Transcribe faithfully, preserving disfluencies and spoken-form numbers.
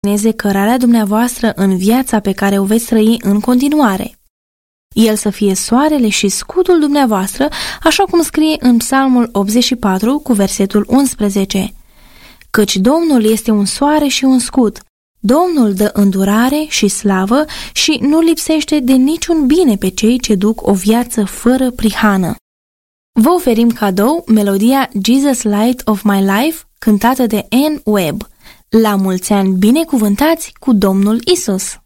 să cărarea dumneavoastră în viața pe care o veți trăi în continuare. El să fie soarele și scutul dumneavoastră, așa cum scrie în Psalmul optzeci și patru cu versetul unsprezece. Căci Domnul este un soare și un scut. Domnul dă îndurare și slavă și nu lipsește de niciun bine pe cei ce duc o viață fără prihană. Vă oferim cadou melodia Jesus Light of My Life, cântată de Ann Webb. La mulți ani binecuvântați cu Domnul Isus!